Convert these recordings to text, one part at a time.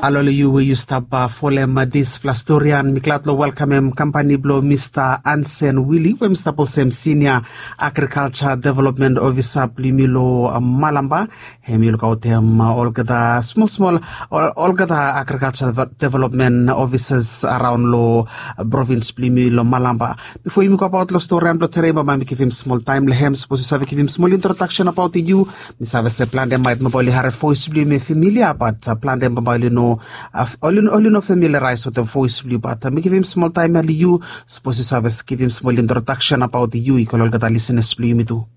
alolo you stop folem this Flastorian Miklatlo welcome company blow Mr. Ansen Willie we Mr. Polsem Senior Agriculture Development Officer Plimilo Malamba hemil kautem olgada small olgada agriculture development officers around lo province Plimilo Malamba. Before you go about lo story and tereba ma give him small time lehem suppose to give him small introduction about you. Mr. Se plan dem might mobile have voice me familiar but plan dem mobile no only no familiarize with the voice blue but me give him small time and you suppose to have give him small introduction about you equal gata listeners blue me too.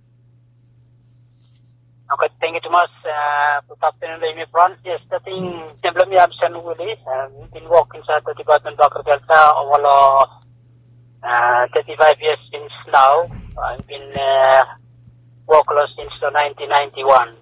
Okay, thank you too much. Good afternoon, Amy Franz. Yes, the thing, Templami Absan Willie, been working inside the Department of Agriculture over 35 years since now. I've been working since 1991.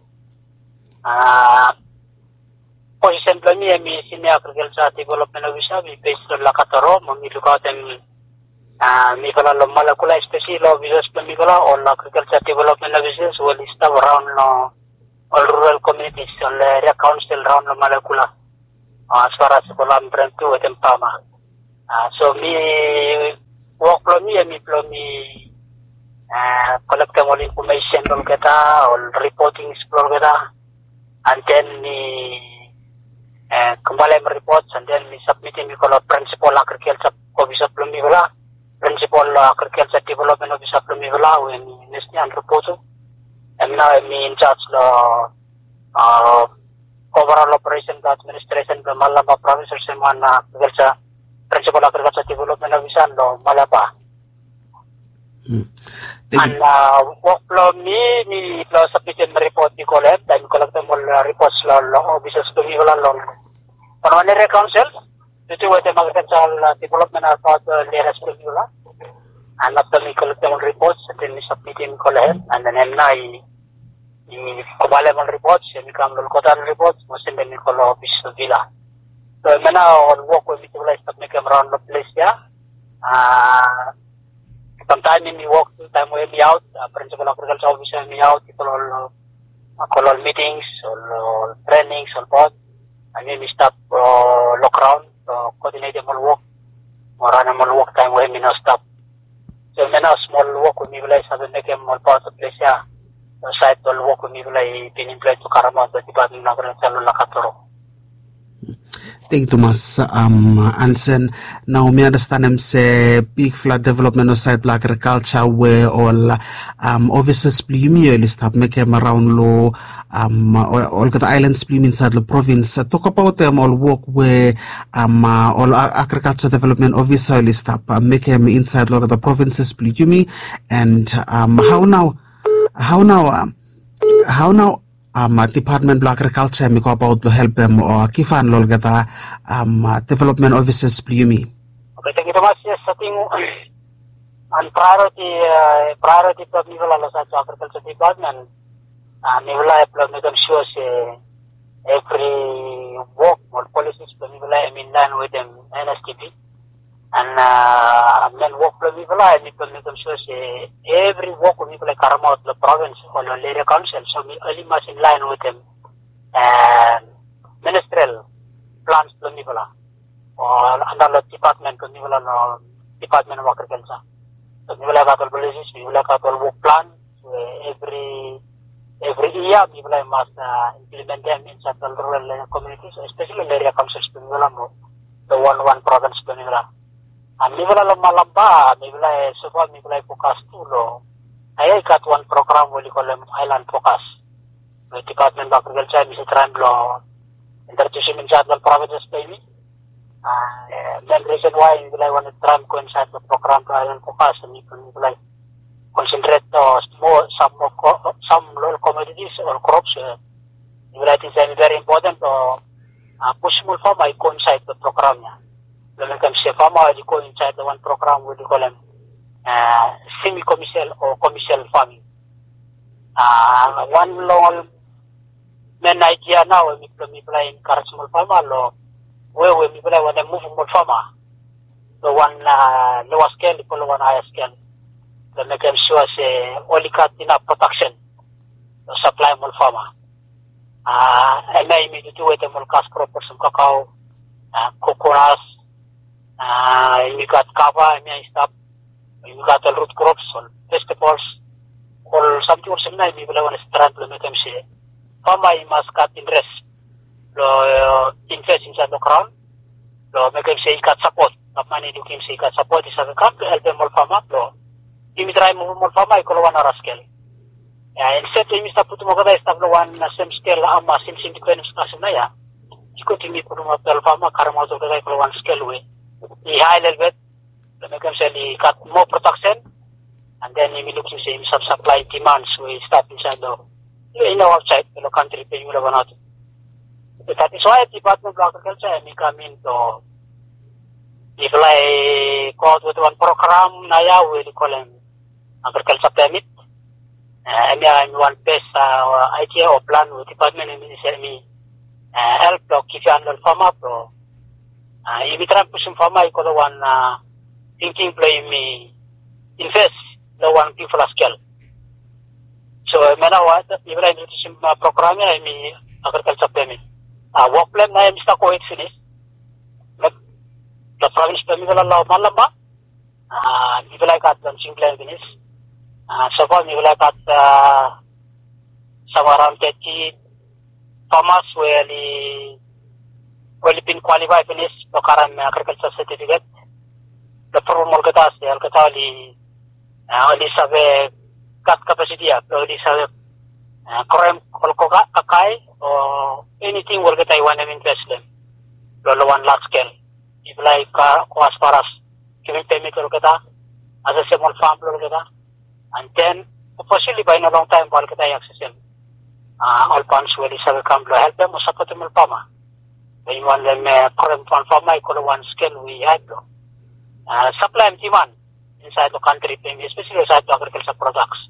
Position Plami, I'm Senior Agriculture Development Officer, we based on Lakataro, Mamiluka, and Mikola Malakula, especially officers, Mikola, all agriculture development officers will stop around all rural communities, all area council around Malakula, as far as Kolam Brantu and Pama. So me work Plomi and me Plomi collect all information, all reporting, and then me compile reports, and then me submitting Mikola Principal Agriculture Officer Plomi. Principal Agriculture Development Officer from Mivela when Mr. Reporter, and now I'm in charge of overall operation administration from Malaba Province and Agriculture Principal Agriculture Development Officer Malaba. And work me submitted report the collect and collect them all reports officers to Mivela on one area council. Itu wajah agricultural development about daerah Mivela, and after me collect them reports, then we submit in collect, and then I compile reports, and we come to Kota reports, and then we call office Villa. So now on work with Mivela is to make them around the place here. Sometimes we work time we be out, principal agriculture officer me out, people all meetings, all trainings, all board, and then we stop lock around. Coordinate them all work, or animal work time where we no stop. So when a small work with me, I have to make them more part of the place here. The site will work with me, I been employed to Karama, the Department of Agriculture, Lakatoro. Thank you, Thomas Ansen. Now, me understand him say big flat development of site black agriculture where all officers plumi list up make them around low all the islands plumi inside the province. Talk about them all work where all agriculture development officer list up make them inside the provinces plumi and how now Department of Agriculture me go about to help them or kifan lolgata development officers plumi. Okay, thank you very much. Yes, I think on priority for Mivela Agriculture Department, Mivela make them sure every work or policies for Mivela in line with them NSTP. And then work for Mivela, and people make them sure every work of Mivela Karama the province or the area council, so we only must in line with them ministerial plans for Mivela or under the department of Mivela or Department of Agriculture. So Mivela got all policies, Mivela got all work plan. So every year Mivela must implement them in certain rural communities, especially area councils for Mivela, the one province for Mivela. And Mivela Malamba, Mivela so far Mivela focus too low. I got one program we call them Island Focus. The Department of Agriculture is trying to introduce in charge of provinces maybe. Then reason why Mivela want to try to coincide the program to Island Focus and Mivela concentrate some local commodities or crops. Mivela is very important to push more farm I coincide the program. When it comes to farmer, you go inside the one program we call them semi-commercial or commercial farming. One long main idea now we encourage small farmer law where we when they move more farmer. The one lower scale, the one higher scale. They make them sure only cut enough production to supply more farmer. and I immediately do it and cash crop for some cacao, coconuts, you got kava, and stuff, you got the root crops or vegetables, or something or something, you will have a strand to make them say. Farmer must cut interest, invest inside the ground, make them say, got support, the money you can say, got support is a camp to help them more farmer, you may try more farmer, you call one or a scale. Instead, you must put more stuff one same scale, since independence Nasanaya. You continue to put more farmer, Karamos of the one scale way. The high level, the make them say, he got more protection, and then you look to see some supply demands, we start inside the outside the country, you will have not. That is why the Department of Agriculture may come in to if I go with one program, Naya will call him agriculture permit. And one best idea or plan with Department of Ministry help to keep you under farmer. If you try to push farmer, you call one thinking play me invest the one people scale. So, what if I need some program, I mean agriculture permit. Work plan, I am stuck with finish. The province permit allow Malamba. If I got them single finish. So far, we will have some around 30 farmers where been qualified for this current agriculture certificate. The formal gatas, the Alcatali, only have cut capacity, only have Koram, Kolkoga, Kakai, or anything will get I want to invest them. Lolo one large scale. If like as far as giving payment to Gata, as a small farm to Gata. And then, possibly by a long time, while I access them, all funds will come to help them or support them with farmer. When you want them, current one farmer, one scale we have to supply and demand inside the country, especially inside the agricultural products.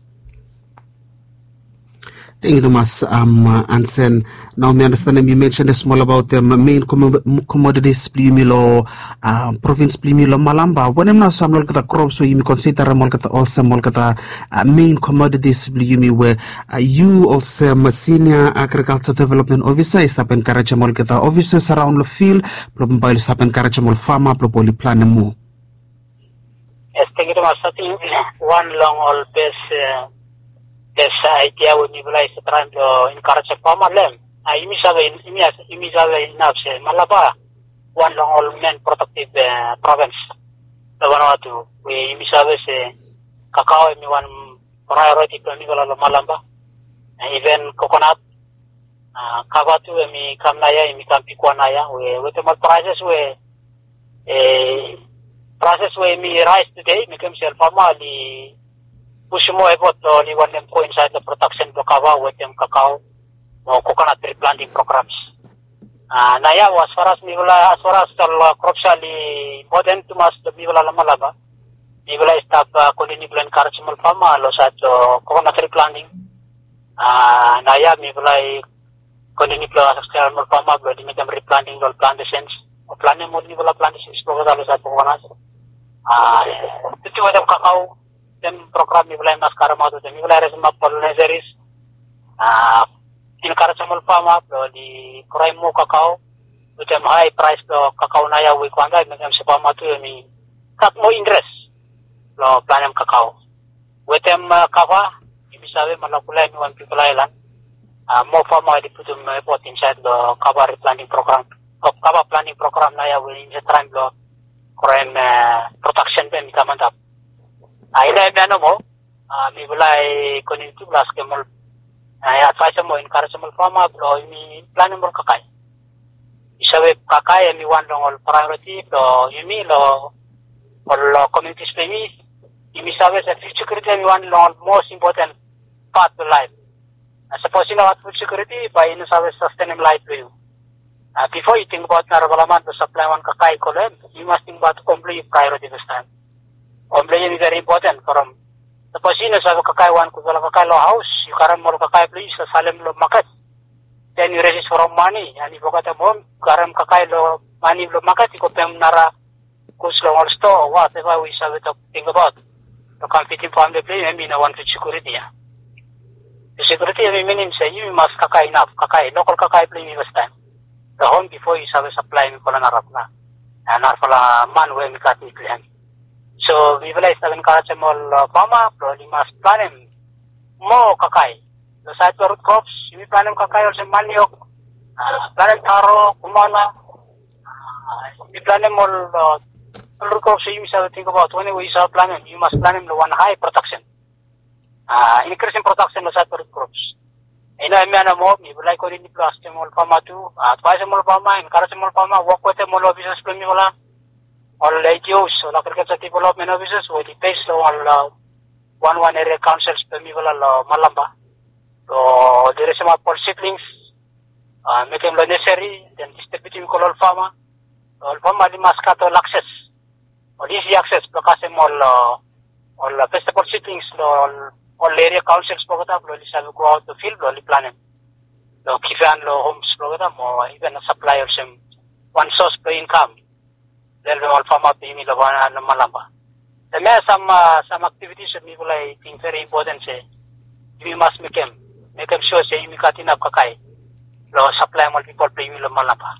Thank you, Thomas. Ansen, now me understand you mentioned a small about the main commodities plumilo, province plumilo Malamba. When I'm now some look at the crops where you consider a molkata also molkata main commodities plumi where you also senior agriculture development officer is up in Karacha molkata officers around the field, probably is up in Karacha mol farmer, probably plan more. Yes, thank you, Thomas. One long all base. This idea when you realize trying to encourage a farmer land. I immediately enough say Malaba, one long all men protective province. The Vanuatu, we immediately say cacao, one priority to Nicola Malamba, even coconut, Kavatu, me Kamnaya, me Kampikwanaya, with the prices where prices where me rise today, becomes a farmer. Push more about only one them go inside the production to cover with them cacao or coconut tree planting programs. Naya as far as Mivula, as far as the crops are modern to mass the Mivula Malaba, Mivula is up continuing encouragement farmer, los at coconut tree planting. Naya Mivula continue to external farmer, but make them replanting all plantations or planting more Mivula plantations for the coconuts. The two of them cacao. Then program Mivula Mascaramado, the Mivula Resma Polonezers, encouragement farmer, the Crimo cacao, with them high price the cacao Naya, we can make them Sapama to me, cut more interest, Planum cacao. With them cover, if you have Malakula, one people island, more farmer, they put them both inside the cover planting program, cover planting program Naya, will in the time the crime protection then come up. I know more. Me will I continue to ask him more. I advise him more encouragement farmer, me plan more kakai. Isabe kakai, me one long priority, you mean or community space. You miss always a food security, one long most important part of life. Suppose you know what food security by in service sustainable life to you. Before you think about Narabalaman to supply one kakai column, you must think about complete priority this time. Omblay is very important for them. The position is a kakai one could kakai law house, you can't more kakai please, a salem lo market. Then you register for money, and if you got a home, garam kakai lo money lo market, you could them nara kuslo or store, whatever we shall think about. The competing from the play, I mean, I want to security. The security meaning say you must kakai enough, kakai, local kakai play me was time. The home before you have a supply me for an arapna. And arpala man where me cut me plan. So we will seven karachamol farmer, probably must plan him more kakai. The side root crops, we plan him kakai or some maniok, plan him taro, kumana, we plan him all root crops you have to think about when we saw plan him, you must plan him the one high protection. Increasing production of separate crops. In a manner more, you will like already plastic more farmer too, advise more farmer, encourage more farmer, work with them all officers, Primula, or LGOs, or agriculture development officers, will be based on one area councils, Primula, Malamba. So there is some seedlings, make them necessary, then distributing color farmer, or farmer must cut all access, or easy access, because all vegetable seedlings, all area councils program loli sabi go out the field loli planet lo kifan lo homes program or even a supply of some one source per income then all farmer pay me lo malamba there are some activities that people I think very important say we must make them sure say we got enough kakai lo supply more people pay me lo malamba.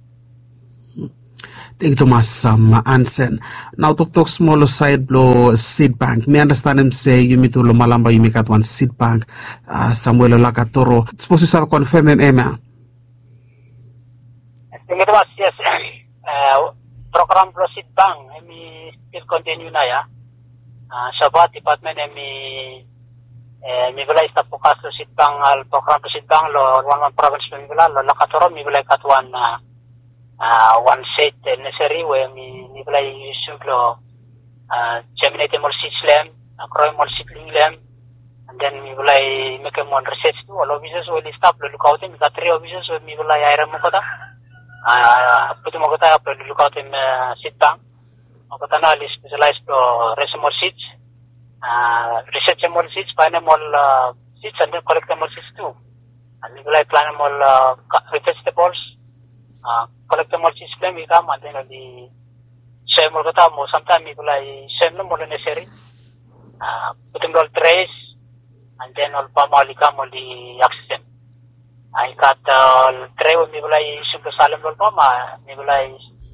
Thank you, Thomas Ansen. Now, talk small side blow seed bank. Me understand him say you meet to lo malamba you make at one seed bank. Samuel Lakatoro. Supposed to have confirm him, Emma. Thank you, Thomas. Yes. Program blow seed bank. Me still continue na ya. Sabat department me vilay sta focus lo seed bank al program seed bank lo one province me vilay lo Lakatoro me vilay kat one set necessary where me play simple germinate more seeds lamb, grow more seedling lamb, and then me play make more research too. All officers will stop look out him. Got 3 officers with me play iron mukota. Put mukota up look out him seed bank. Mukota na specialized for raise more seeds, research more seeds, find more seeds, and then collect more seeds too. And me play plan more vegetables. Collect more seeds, we come and then the same or sometimes people like same no more necessary. Put them all trays and then all palm come on the oxygen. I got tray with me like simple salem roll palm, maybe like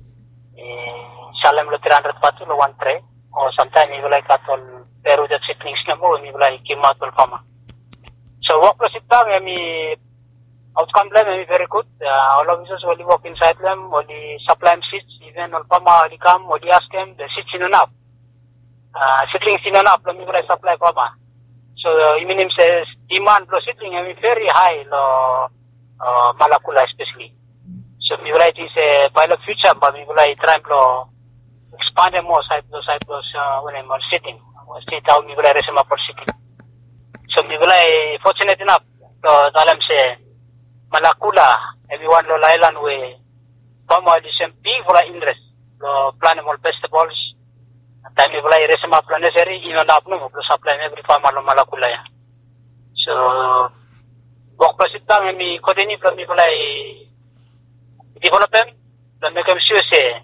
salem 300 patu one tray, or sometimes maybe like got all peru that seedlings number, maybe like kimat palm. So work with it down, outcome plan is very good. All officers will work inside them, or the supply seats, even on Pama, the come, or the ask them, the seats in enough. Seedlings in enough, let me supply Pama. So, even him says, demand for seedling is very high, Malakula especially. So, we will say, by the future, but we will try to expand more side when I'm sitting. Sit out, we will raise them up for sitting. So, we will fortunate enough, Dalam say, Malakula, everyone lo island way, Pama the same big for interest, lo plan more vegetables, time we will raise them up necessary, you know, no supply every farmer lo Malakula. So, work for sit down and me continue from me develop them, then make them sure say,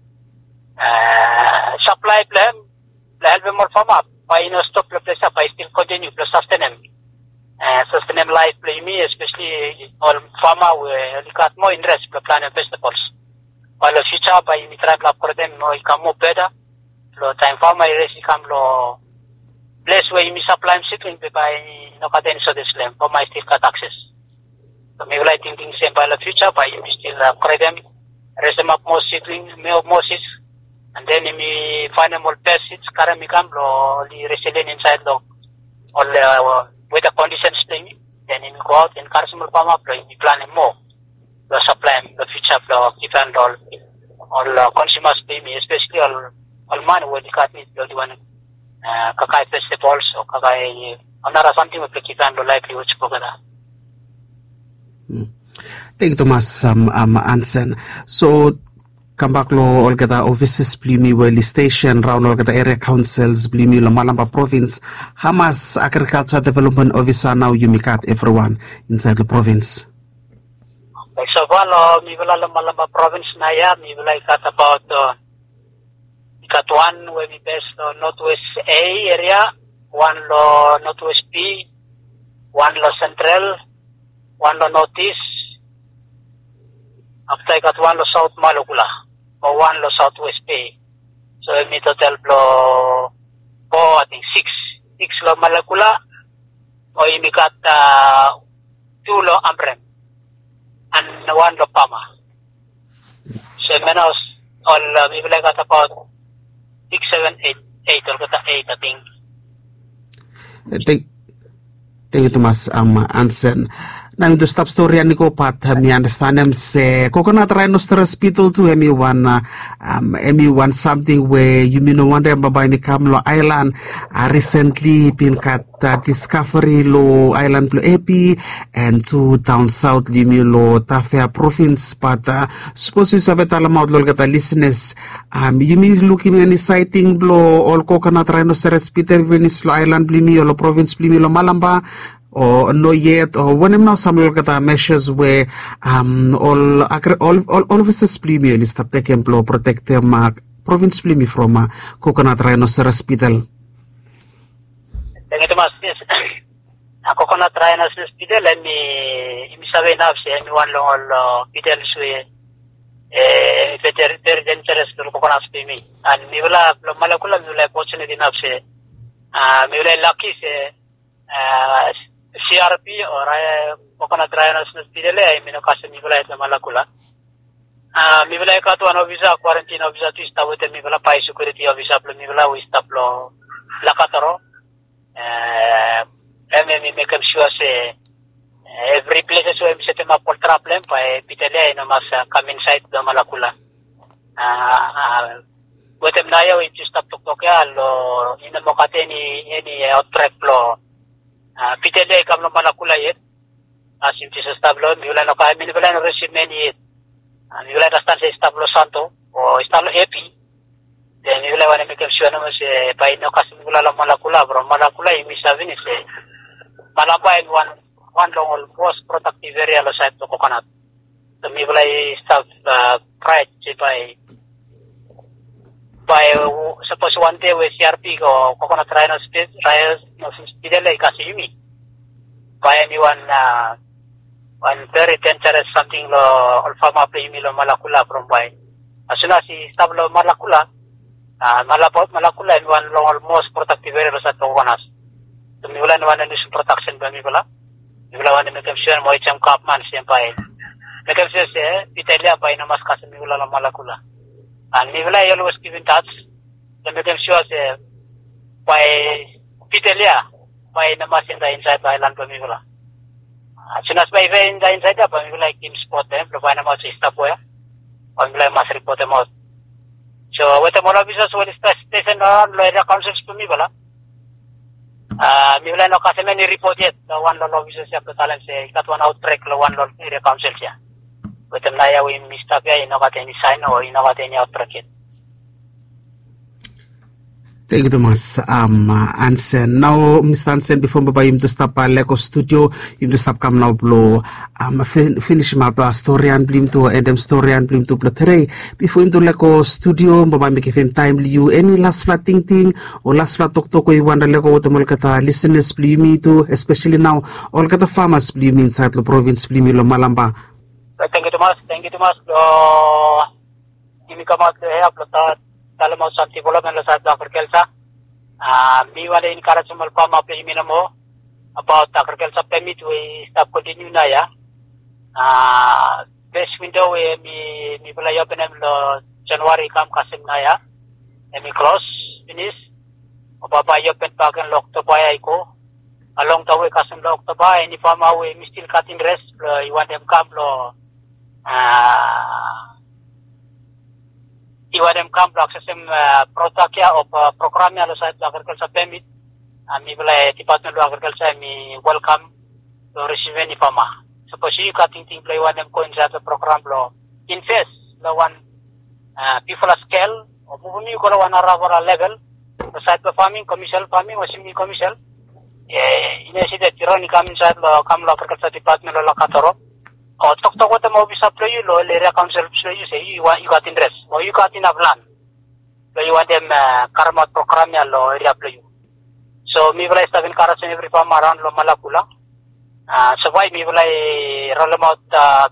supply plan, help them more farmer, by stop the place up, I still continue to sustain them. Sustainable life play me, especially all farmer will got more interest to plant vegetables. While the future by me try to upgrade them, no, it come more better. So time farmer is become low place where you supply seedling by no cadence of this land, for my still got access. So maybe I thinking same by the future by you still upgrade them, raise them up more seedling, more seeds, and then me find them more best seeds, carry me come low, the resilient inside the all with the conditions thing, then you go out and consumer farmer play, you plan more. The supply, the future of different all consumers pay me, especially all money where the cat needs the one kakai vegetables or kakai another something with the different likely which program. Thank you, Thomas Ansen. So Kambaklo olgada offices blimi weli station round olgada area councils blimi lo Malamba province. Hamas agriculture development officer now you make out everyone inside the province. Like so far, mi wala lo Malamba province na ya mi wala kat about kat one where we best northwest A area, one lo northwest B, one lo Central, one lo Northeast, after I got one lo South Malukula, or one lo Southwest Bay. So me total lo, I think six lo Malakula, or you got 2 lo Ambrem, and 1 lo Pama. So menos all we like got about 6, 7, 8 or got 8 I think. Thank you Thomas Ansen. Now to stop story and go pat me understand them say coconut rhinoceros hospital to one something where you mean no wonder by me Kamlo Island recently been cut discovery lo island lo AP and to down south limilo Tafea province but suppose you have a talamount lo gata listeners you mean looking any sighting blow all coconut rhinoceros hospital Venice lo island blimi lo province blimi lo Malamba or no yet, or when I'm now some look at measures where all officers plimi is stop taking blow protect them province plimi from coconut rhinoceros hospital. Thank you, yes. Coconut rhinoceros hospital, let me sabi na si anyone long all hospital suwe very dangerous to coconut plimi and mi wala malakula mi wala opportunity na si mi wala lucky si CRP or coconut rhinoceros hospital ay minokasa mi wala ito malakula. Mi wala ka to ano visa quarantine visa to stop with mi wala pa security visa plo mi wala we stop lo lakataro. Mi make sure say every place so mi sete ma poltra problem pa hospital ay no mas come inside do malakula. Butem na yo we stop tok ya lo ina mo kateni any outbreak plo. Pitele kam no malakula yet asim ti stablo mi wala no kay mi wala no receive many yet mi wala dastan sa stablo santo o stablo epi then mi wala wana make sure no se pay no kasi mi wala malakula bro malakula mi savini se malamba in one long most productive area lo side to coconut so mi wala stab pride by suppose one day with CRP or coconut rhinoceros hospital kasi yumi by anyone one very dangerous something lo alfama yumi lo malakula from by as soon as he stop lo malakula malakula in one long almost protective area sa coconut so mi wala naman na protection ba mi wala one make sure mo icham kapman siyempre make sure se Italia by na mas kasi mi wala lo malakula. And we will always keep in touch. Then make sure say by Pitelia by namas in the inside the island of Mivula. As soon as by in the inside up, we will like him spot them, provide them out stop where, or we must report them out. So with the more officers will station on lawyer councils to Mivula. We will not have many report yet. The one law officers have to tell and say got one outbreak, one law area councils here. With them now we missed up here, you know what any sign or you know what any outbreak. Thank you, Thomas. Ansen. Now, Mr. Ansen, before him to stop Leko studio, him to stop come now blow finish my story and blim to Adam story and blim to plotere. Before him to Leko studio, Baba make him timely you any last flat thing or last flat talk you wonder Leko what the Molkata listeners blimi to, especially now all kata farmers blimi inside the province blimi lo Malamba. Thank you, Thomas. Ini kamat upload dalam masa development lo sa agriculture. Mi wala in kara sumal pa ma pe minamo about agriculture permit we stop continue na ya. Best window we mi wala open lo January kam kasim na ya. Mi close finish. Baba open bagan lo October ay ko. Along the way kasim lo October any farm we mi still cutting rest you want them come lo iwadem camp access protakia of program ya sa agriculture permit mi bela department of agriculture mi welcome to receive any farmer suppose you cutting thing play one them coins at the program lo invest the one people scale or mumi ko one around level sa farming commercial farming or semi commercial inesite tironi kam inside lo kam lo agriculture department lo katoro o tok what the mo bisa play lo area council play you say you got interest or you got enough land so you want them karma program ya lo area play you so mi wala establishment karasan every farm around lo malakula So why me bulai roll out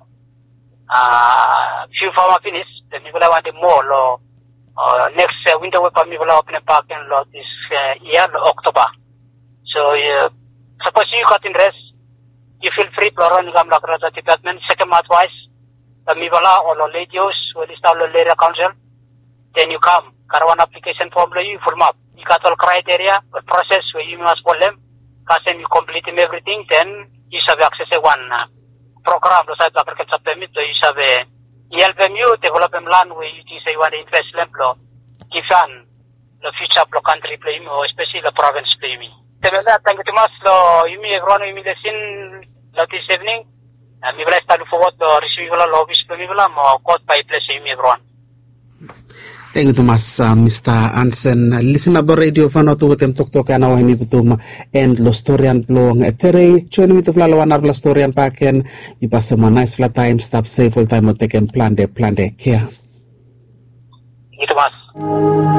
few farmer finish, then me bulai want more lo next winter we me bulai open a park and lot this year October. So suppose you got interest, you feel free to run the Gamla department. Second month wise, the Mivala or Ladios will install the area council. Then you come, Caravan application form, you form up. You got all criteria, process where you must follow them. Because you complete everything, then you have access to one program, the site agriculture permit, so you have a ELPMU, develop land where you say you want to invest land, give the future of the country, or especially the province. Thank you too much. You may everyone in the scene this evening. We will start forward to receive the lobbies to me, or caught by place you may everyone. Thank you, Thomas, Mr. Ansen. Listen up the radio for not to them talk and now any butum and Lostorian blowing a terray. Join me to Flalawan of Lostorian Park and you pass some nice flat time, stop safe all time or take and plan their care. Thank you, Thomas.